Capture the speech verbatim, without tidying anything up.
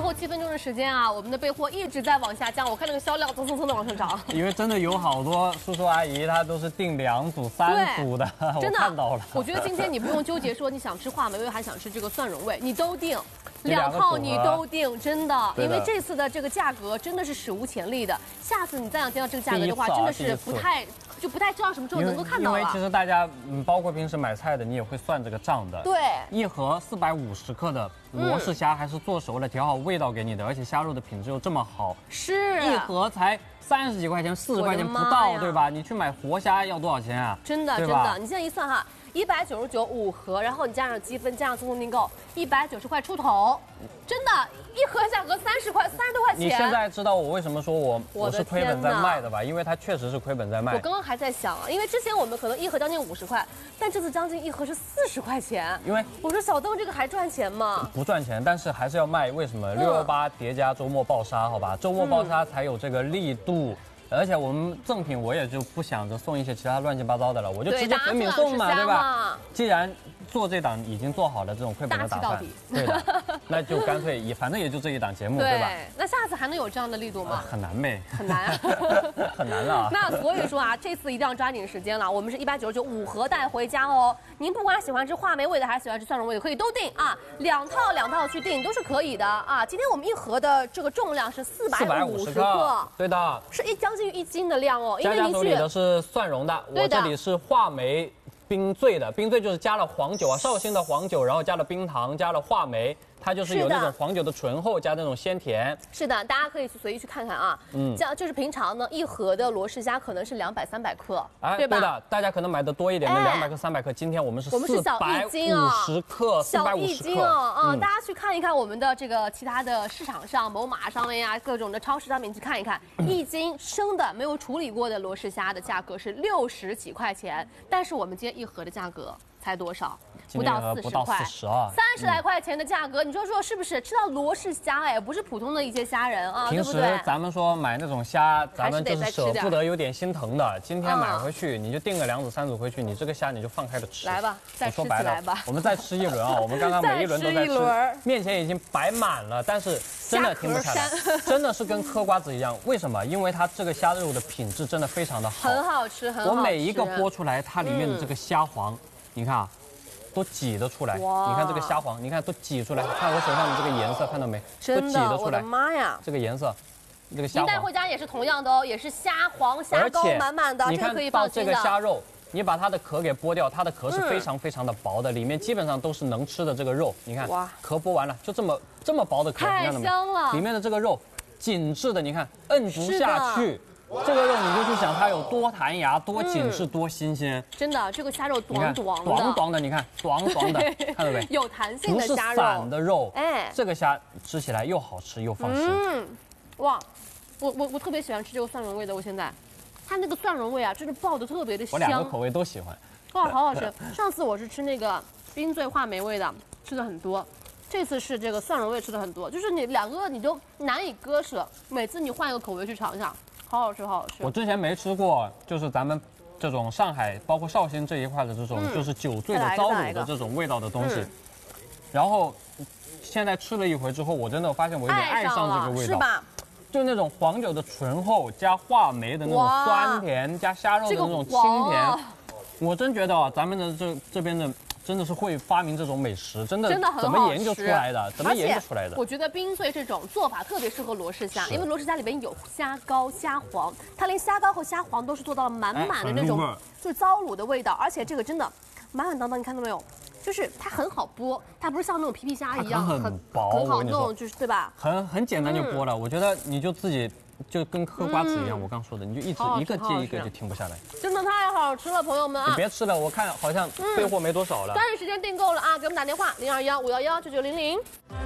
后七分钟的时间啊，我们的备货一直在往下降，我看那个销量蹭蹭蹭的往上涨。 因为真的有好多叔叔阿姨，他都是订两组、三组的， 真的我看到了。 我觉得今天你不用纠结说你想吃话梅味还想吃这个蒜蓉味，你都订。两套你都订，真的，因为这次的这个价格真的是史无前例的。下次你再想听到这个价格的话，真的是不太就不太知道什么时候能够看到了。 因为其实大家，嗯，包括平时买菜的，你也会算这个账的。 对， 一盒四百五十克的罗氏虾，还是做熟了、调好味道给你的，而且虾肉的品质又这么好， 是一盒才三十几块钱、四十块钱不到，对吧？你去买活虾要多少钱啊？ 真的真的，你现在一算哈。一百九十九五盒，然后你加上积分，加上自动订购，一百九十块出头，真的，一盒价格三十块，三十多块钱。 你现在知道我为什么说我我是亏本在卖的吧？因为它确实是亏本在卖。 我刚刚还在想啊，因为之前我们可能一盒将近五十块，但这次将近一盒是四十块钱。 因为我说小邓这个还赚钱吗？ 不赚钱，但是还是要卖。为什么？六幺八叠加周末爆杀，好吧？周末爆杀才有这个力度。而且我们赠品我也就不想着送一些其他乱七八糟的了，我就直接粉饼送嘛，对吧？既然做这档已经做好了这种亏本的打算，对的，那就干脆也反正也就这一档节目，对吧？ 那下次还能有这样的力度吗？ 很难呗， 很难， 很难了。 那所以说啊，这次一定要抓紧时间了。我们是一百九十九五盒带回家哦。您不管喜欢吃话梅味的还是喜欢吃蒜蓉味的，可以都订啊，两套两套去订都是可以的啊。今天我们一盒的这个重量是四百五十克， 对的， 是一将近一斤的量哦。因为您手里的是蒜蓉的，我这里是话梅冰醉的，冰醉就是加了黄酒啊，绍兴的黄酒，然后加了冰糖，加了话梅。它就是有那种黄酒的醇厚加那种鲜甜。 是的，大家可以去随意去看看啊。嗯，这样就是平常呢，一盒的罗氏虾可能是两百三百克，哎，对吧？ 对的，大家可能买的多一点的两百克、三百克，今天我们是四百五十克， 小一斤哦，啊，大家去看一看我们的这个其他的市场上、某马上面呀，各种的超市上面去看一看，一斤生的没有处理过的罗氏虾的价格是六十几块钱，但是我们今天一盒的价格才多少？不到四十块，三十来块钱的价格，你说说是不是？吃到罗氏虾哎，不是普通的一些虾仁啊， 平时咱们说买那种虾，咱们就是舍不得，有点心疼的。今天买回去，你就订个两组、三组回去，你这个虾你就放开了吃。 来吧，再吃起来吧。 我们再吃一轮啊！我们刚刚每一轮都在吃，面前已经摆满了，但是真的停不下来，真的是跟嗑瓜子一样。为什么？因为它这个虾肉的品质真的非常的好， 很好吃，很好吃。 我每一个剥出来，它里面的这个虾黄，你看啊。都挤得出来，你看这个虾黄，你看都挤出来，看我手上的这个颜色，看到没？都挤得出来。 我的妈呀！ 这个颜色，这个虾黄。 您带回家也是同样的哦，也是虾黄、虾膏满满的， 你看到这个虾肉，你把它的壳给剥掉，它的壳是非常非常的薄的，里面基本上都是能吃的这个肉。你看，壳剥完了，就这么这么薄的壳， 太香了。 里面的这个肉紧致的，你看摁不下去。这个肉你就去想它有多弹牙、多紧致、多新鲜。 真的，这个虾肉短短的， 短短的，你看短短的，看到没？ 有弹性的虾肉， 不是散的肉。哎，这个虾吃起来又好吃又放心。嗯， 哇，我我我特别喜欢吃这个蒜蓉味的，我现在，它那个蒜蓉味啊，真是爆的特别的香。 我两个口味都喜欢。 哇，好好吃！上次我是吃那个冰醉话梅味的，吃的很多。这次是这个蒜蓉味吃的很多，就是你两个你都难以割舍，每次你换一个口味去尝一下。好好吃，好好吃。 我之前没吃过，就是咱们这种上海，包括绍兴这一块的这种，嗯、就是酒醉的糟卤的这种味道的东西。嗯、然后现在吃了一回之后，我真的发现我有点爱上这个味道， 是吧？ 就那种黄酒的醇厚，加话梅的那种酸甜，加虾肉的那种清甜。我真觉得啊，咱们的这这边的。真的是会发明这种美食，真的真的很好吃， 怎么研究出来的？怎么研究出来的？ 我觉得冰醉这种做法特别适合罗氏虾，因为罗氏虾里边有虾膏、虾黄，它连虾膏和虾黄都是做到了满满的那种，就是糟卤的味道，而且这个真的满满当当，你看到没有？就是它很好剥，它不是像那种皮皮虾一样很薄， 很好弄，就是对吧？ 很很简单就剥了，我觉得你就自己。就跟嗑瓜子一样，嗯、我刚说的，你就一直一个接一个就停不下来， 真的太好吃了，朋友们啊！ 你别吃了，我看好像备货没多少了。 抓紧时间订购了啊，给我们打电话零二幺五幺幺九九零零。